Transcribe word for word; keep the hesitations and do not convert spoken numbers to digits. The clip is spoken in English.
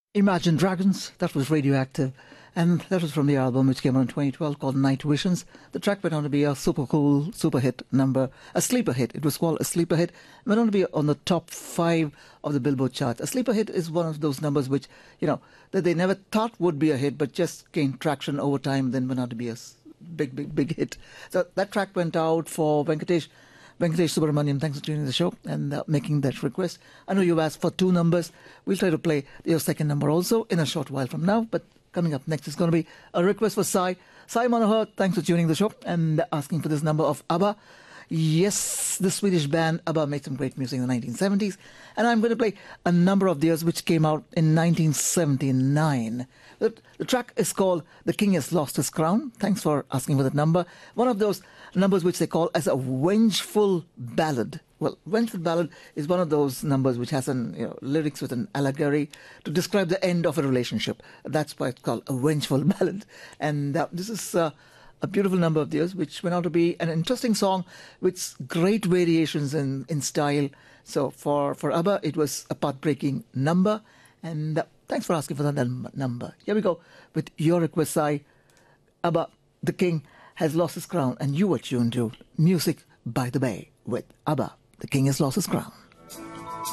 Imagine Dragons, that was Radioactive, and that was from the album which came out in twenty twelve called Night Visions. The track went on to be a super cool, super hit number, a sleeper hit. It was called a sleeper hit. It went on to be on the top five of the Billboard chart. A sleeper hit is one of those numbers which, you know, that they never thought would be a hit, but just gained traction over time, then went on to be a big, big, big hit. So that track went out for Venkatesh. Venkatesh Subramaniam, thanks for tuning in the show and uh, making that request. I know you've asked for two numbers. We'll try to play your second number also in a short while from now. But coming up next is going to be a request for Sai. Sai Manohar, thanks for tuning in the show and asking for this number of ABBA. Yes, the Swedish band ABBA made some great music in the nineteen seventies. And I'm going to play a number of theirs which came out in nineteen seventy-nine. The, the track is called The King Has Lost His Crown. Thanks for asking for that number. One of those numbers which they call as a vengeful ballad. Well, vengeful ballad is one of those numbers which has an, you know, lyrics with an allegory to describe the end of a relationship. That's why it's called a vengeful ballad. And uh, this is uh, a beautiful number of theirs, which went out to be an interesting song with great variations in, in style. So for, for ABBA, it was a path-breaking number. And uh, thanks for asking for that number. Here we go with your request, Sai. ABBA, The King Has Lost His Crown, and you are tuned to Music by the Bay with ABBA, The King Has Lost His Crown.